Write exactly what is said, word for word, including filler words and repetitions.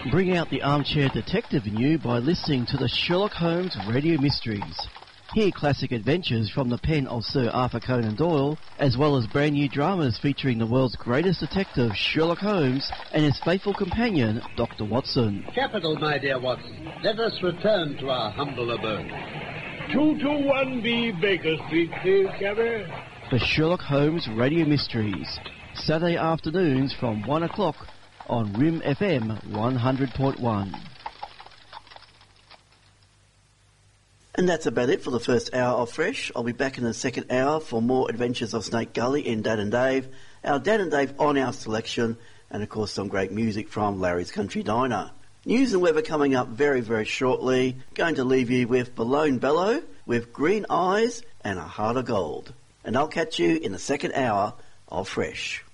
Bring out the armchair detective in you by listening to the Sherlock Holmes Radio Mysteries. Hear classic adventures from the pen of Sir Arthur Conan Doyle, as well as brand new dramas featuring the world's greatest detective, Sherlock Holmes, and his faithful companion, Doctor Watson. Capital, my dear Watson. Let us return to our humble abode. two two one B Baker Street, please, Cabby. The Sherlock Holmes Radio Mysteries, Saturday afternoons from one o'clock on R I M F M one hundred point one. And that's about it for the first hour of Fresh. I'll be back in the second hour for more adventures of Snake Gully in Dan and Dave, our Dan and Dave on our selection, and of course some great music from Larry's Country Diner. News and weather coming up very, very shortly. Going to leave you with Balone Bellow, with Green Eyes and a Heart of Gold. And I'll catch you in the second hour of Fresh.